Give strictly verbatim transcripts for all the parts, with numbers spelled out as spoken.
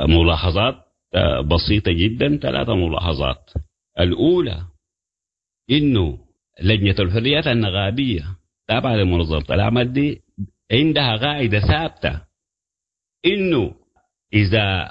ملاحظات بسيطة جدا. ثلاثة ملاحظات. الأولى إنه لجنة الحريات النقابية تابعة لمنظمة العمل دي عندها قاعدة ثابتة إنه إذا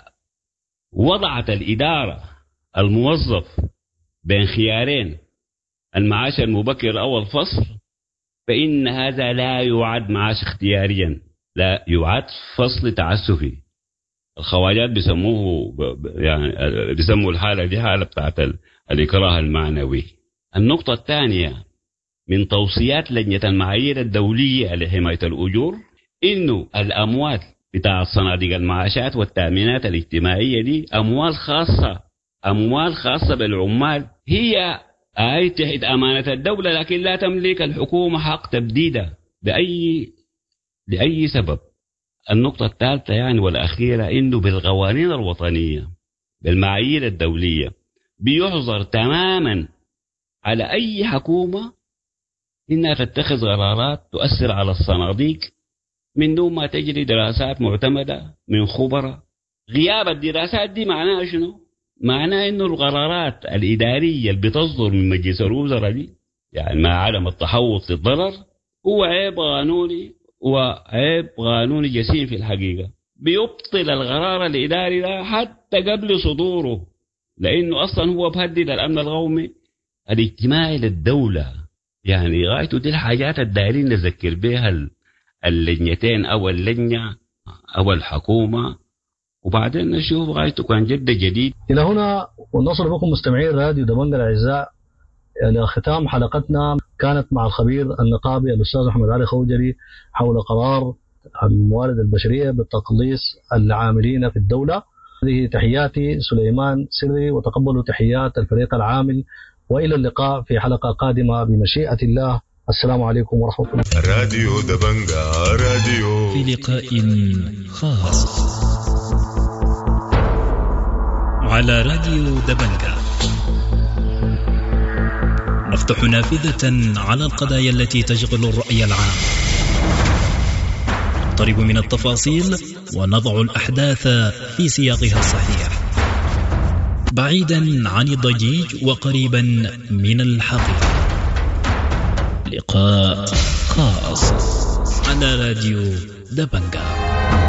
وضعت الإدارة الموظف بين خيارين المعاش المبكر أو الفصل فإن هذا لا يعد معاش اختياريا، لا يعد فصل تعسفي. الخواجات بيسموه يعني بيسموا الحالة دي حالة بتاعت الإكراه المعنوي. النقطة الثانية من توصيات لجنة المعايير الدولية لحماية الأجور إنه الأموال بتاع صناديق المعاشات والتأمينات الاجتماعية دي أموال خاصة، أموال خاصة بالعمال، هي أي تحت أمانة الدولة، لكن لا تملك الحكومة حق تبديدها بأي لأي سبب. النقطة الثالثة يعني والأخيرة إنه بالقوانين الوطنية بالمعايير الدولية بيحظر تماما على أي حكومة إنها تتخذ قرارات تؤثر على الصناديق من دون ما تجري دراسات معتمدة من خبراء. غياب الدراسات دي معناها شنو؟ معناه إنه القرارات الإدارية اللي بتصدر من مجلس الوزراء دي يعني مع عدم التحوط للضرر هو عيب قانوني وعيب قانوني جسيم في الحقيقة، بيبطل القرار الإداري ده حتى قبل صدوره، لأنه أصلا هو بهدد الأمن القومي الاجتماعي للدولة. يعني غايته دي الحاجات الدائرين نذكر بها اللجنتين أو اللجنة أو الحكومة، وبعدين نشوف غايته كان جد جديد. إلى هنا ونصل بكم مستمعين راديو دبنجة الأعزاء إلى ختام حلقتنا، كانت مع الخبير النقابي الأستاذ محمد علي خوجري حول قرار الموارد البشرية بتقليص العاملين في الدولة. هذه تحياتي سليمان سري، وتقبلوا تحيات الفريق العامل، وإلى اللقاء في حلقة قادمة بمشيئة الله. السلام عليكم ورحمة الله. راديو دبنجة راديو في لقاء خاص على راديو دبنجة نفتح نافذة على القضايا التي تشغل الرأي العام، نقترب من التفاصيل ونضع الأحداث في سياقها الصحيح، بعيدا عن الضجيج وقريبا من الحقيقة. لقاء خاص على راديو دبنجة.